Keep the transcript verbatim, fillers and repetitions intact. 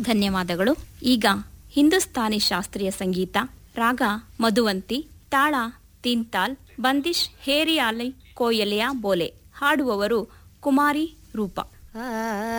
ಧನ್ಯವಾದಗಳು. ಈಗ ಹಿಂದೂಸ್ತಾನಿ ಶಾಸ್ತ್ರೀಯ ಸಂಗೀತ, ರಾಗ ಮಧುವಂತಿ, ತಾಳ ತೀನ್ತಾಲ್, ಬಂದಿಶ್ ಹೇರಿಯಾಲಿ ಕೋಯಲಿಯಾ ಬೋಲೆ. ಹಾಡುವವರು ಕುಮಾರಿ ರೂಪ.